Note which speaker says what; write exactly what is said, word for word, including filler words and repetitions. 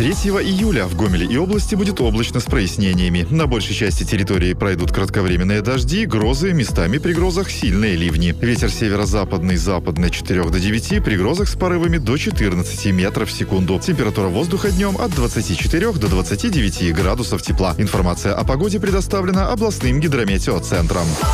Speaker 1: третьего июля в Гомеле и области будет облачно с прояснениями. На большей части территории пройдут кратковременные дожди, грозы, местами при грозах сильные ливни. Ветер северо-западный, западный от четырёх до девяти, при грозах с порывами до четырнадцати метров в секунду. Температура воздуха днем от двадцати четырёх до двадцати девяти градусов тепла. Информация о погоде предоставлена областным гидрометеоцентром.